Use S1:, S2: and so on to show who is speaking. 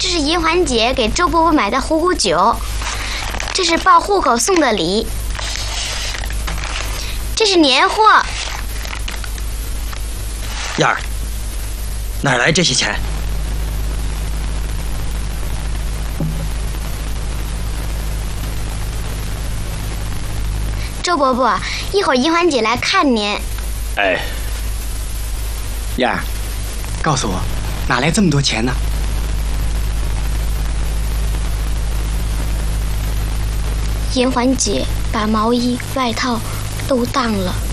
S1: 这是银环姐给周伯伯买的虎骨酒，这是报户口送的礼，这是年货。
S2: 燕儿，哪儿来这些钱？
S1: 周伯伯，一会儿银环姐来看您。
S3: 哎，
S4: 燕儿，告诉我，哪来这么多钱呢？
S1: 银环姐把毛衣、外套都当了。